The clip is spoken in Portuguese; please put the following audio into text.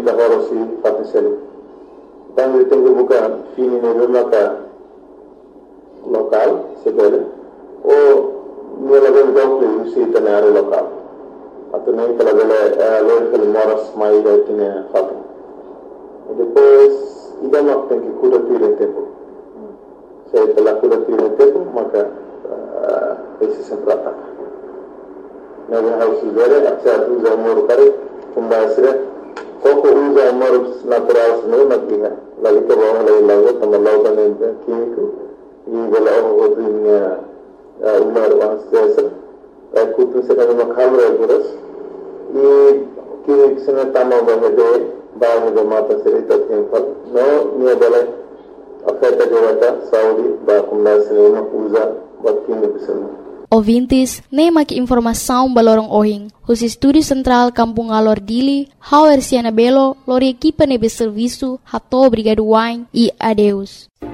ka horosi patisel tangi tengu buka fini ne maka lokal segala o nilagan dokle usi tanare lokal atau nem kala bela local moras mai datine fatu depois idama tenki kuda tire tempo saya telah kuda tire tempo maka esse sempre ataca naga hausi bere aksa uza mor kare kumbasire koko uza mor natural sene nakiha lagi ke bawah lagi lagu tambah kan kimiko ini bela oh dunia umar wangsa kutu sekali makhamra guras ini kimik sene tama bahade bahade mata serita tempal no nia bela afeta jawata saudi ba kumbasire makuza buat kimik sene. Ouvintes, nem aqui informação balorong ohing. Os Estúdio Central Kampung Alor Dili, Hauer Siana Belo, lori equipa nebe serviço, hato obrigado wine e adeus.